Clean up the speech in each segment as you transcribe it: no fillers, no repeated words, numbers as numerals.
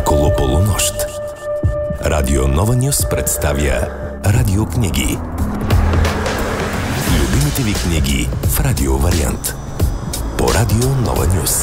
Около полунощ. Радио Нова Нюс представя радиокниги. Любимите ви книги в радио вариант. По Радио Нова Нюс.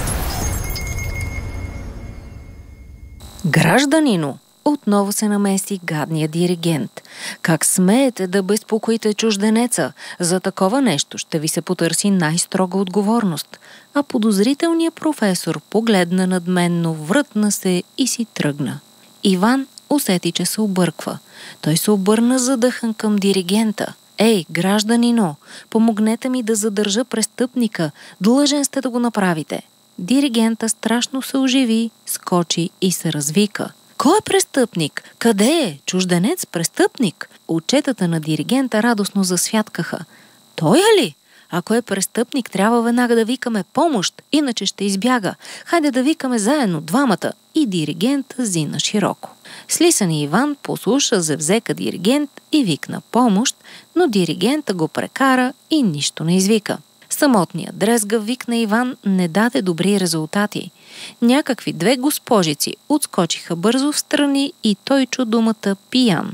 Гражданино, отново се намеси гадния диригент. Как смеете да безпокоите чужденеца? За такова нещо ще ви се потърси най-строга отговорност. А подозрителният професор погледна надменно, врътна се и си тръгна. Иван усети, че се обърква. Той се обърна задъхан към диригента. Ей, гражданино, помогнете ми да задържа престъпника. Длъжен сте да го направите. Диригента страшно се оживи, скочи и се развика. Кой е престъпник? Къде е? Чужденец престъпник? Очетата на диригента радостно засвяткаха. Той е ли? Ако е престъпник, трябва веднага да викаме помощ, иначе ще избяга. Хайде да викаме заедно двамата. И диригента зина широко. Слисани Иван послуша зевзека диригент и викна помощ, но диригента го прекара и нищо не извика. Самотният дрезгав вик на Иван не даде добри резултати. Някакви две госпожици отскочиха бързо в страни и той чу думата пиян.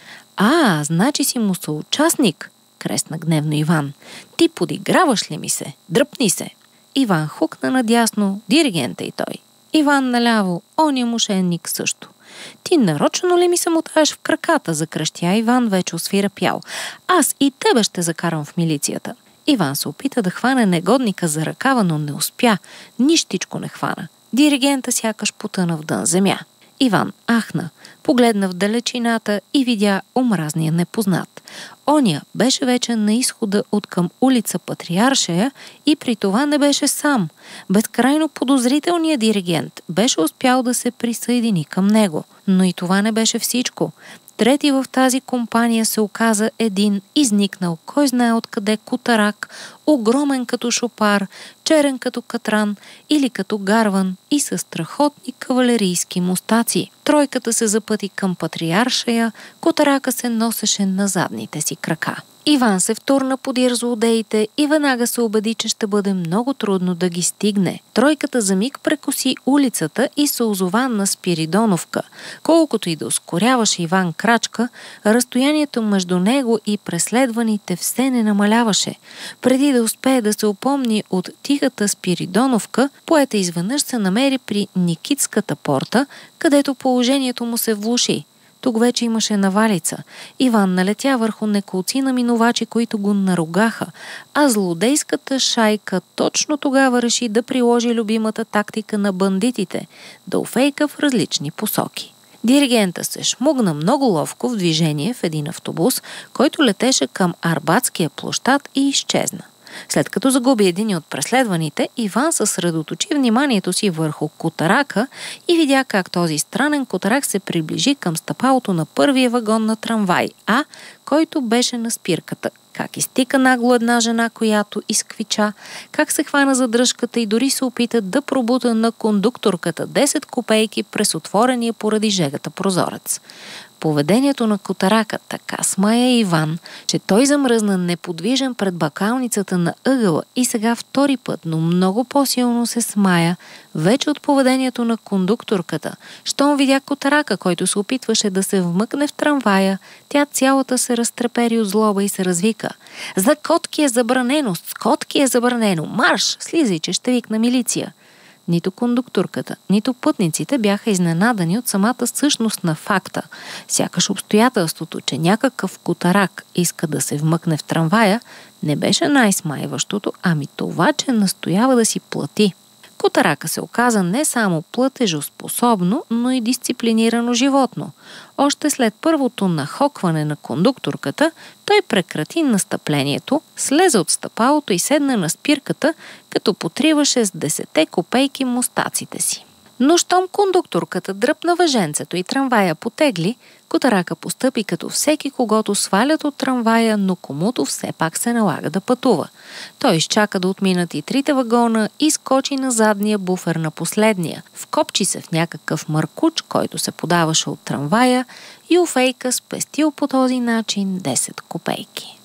А, значи си му съучастник, кресна гневно Иван. Ти подиграваш ли ми се? Дръпни се. Иван хукна надясно, диригента и той. Иван наляво, оня мошенник също. Ти нарочно ли ми се мотаеш в краката, закръщя Иван, вече освира пял. Аз и тебе ще закарам в милицията. Иван се опита да хване негодника за ръкава, но не успя. Нищичко не хвана. Диригента сякаш потъна в дън земя. Иван ахна, погледна в далечината и видя омразния непознат. Оня беше вече на изхода от към улица Патриаршия и при това не беше сам. Безкрайно подозрителният диригент беше успял да се присъедини към него. Но и това не беше всичко. Трети в тази компания се оказа един изникнал, кой знае откъде кутарак, огромен като шопар, черен като катран или като гарван и със страхотни кавалерийски мустаци. Тройката се запъти към Патриаршия, кутарака се носеше на задните си крака. Иван се втурна подир злодеите и веднага се убеди, че ще бъде много трудно да ги стигне. Тройката за миг прекоси улицата и се озова на Спиридоновка. Колкото и да ускоряваше Иван крачка, разстоянието между него и преследваните все не намаляваше. Преди да успее да се опомни от тихата Спиридоновка, поета изведнъж се намери при Никитската порта, където положението му се влоши. Тук вече имаше навалица. Иван налетя върху неколцина минувачи, които го наругаха, а злодейската шайка точно тогава реши да приложи любимата тактика на бандитите – да уфейка в различни посоки. Диригента се шмугна много ловко в движение в един автобус, който летеше към Арбатския площад и изчезна. След като загуби един от преследваните, Иван съсредоточи вниманието си върху кутарака и видя как този странен кутарак се приближи към стъпалото на първия вагон на трамвай, който беше на спирката. Как изтика нагло една жена, която изквича, как се хвана за дръжката и дори се опита да пробута на кондукторката 10 копейки през отворения поради жегата прозорец. Поведението на кутарака така смая Иван, че той замръзна неподвижен пред бакалницата на ъгъла и сега втори път, но много по-силно се смая вече от поведението на кондукторката. Щом видя кутарака, който се опитваше да се вмъкне в трамвая, тя цялата се разтрепери от злоба и се развика. За котки е забранено, с котки е забранено, марш, слизай, че ще викна милиция. Нито кондукторката, нито пътниците бяха изненадани от самата същност на факта. Сякаш обстоятелството, че някакъв кутарак иска да се вмъкне в трамвая, не беше най-смайващото, ами това, че настоява да си плати. Кутарака се оказа не само платежоспособно, но и дисциплинирано животно. Още след първото нахокване на кондукторката, той прекрати настъплението, слезе от стъпалото и седна на спирката, като потриваше с 10 копейки мустаците си. Но щом кондукторката дръпна въженцето и трамвая потегли, кутарака постъпи като всеки, когото свалят от трамвая, но комуто все пак се налага да пътува. Той изчака да отминат и 3 вагона и скочи на задния буфер на последния, вкопчи се в някакъв маркуч, който се подаваше от трамвая и уфейка спестил по този начин 10 копейки.